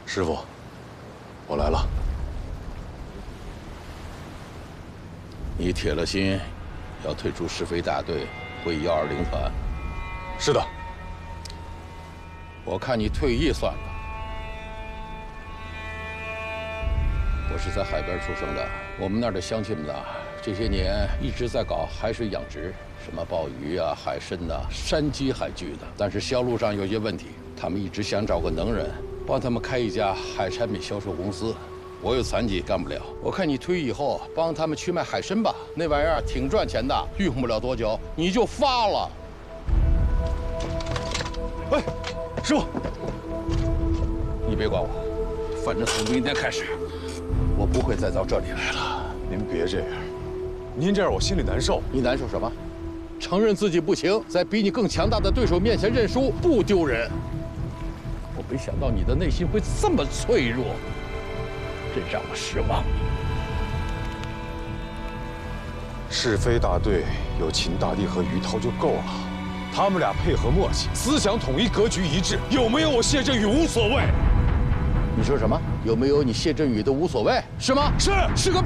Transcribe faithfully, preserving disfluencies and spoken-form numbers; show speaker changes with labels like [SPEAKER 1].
[SPEAKER 1] 师傅，我来了。
[SPEAKER 2] 你铁了心要退出是非大队，回幺二零团。
[SPEAKER 1] 是的。
[SPEAKER 2] 我看你退役算了。我是在海边出生的，我们那儿的乡亲们呐，这些年一直在搞海水养殖，什么鲍鱼啊、海参呐、山鸡、海菊的。但是销路上有些问题，他们一直想找个能人。 帮他们开一家海产品销售公司，我有残疾干不了。我看你退役以后帮他们去卖海参吧，那玩意儿挺赚钱的，用不了多久你就发了。
[SPEAKER 1] 哎，师傅，
[SPEAKER 2] 你别管我，反正从明天开始，我不会再到这里来了。
[SPEAKER 1] 您别这样，您这样我心里难受。
[SPEAKER 2] 你难受什么？承认自己不行，在比你更强大的对手面前认输，不丢人。 我没想到你的内心会这么脆弱，真让我失望。
[SPEAKER 1] 是非大队有秦大帝和于涛就够了，他们俩配合默契，思想统一，格局一致，有没有我谢振宇无所谓。
[SPEAKER 2] 你说什么？有没有你谢振宇的无所谓？是吗？
[SPEAKER 1] 是，
[SPEAKER 2] 是个。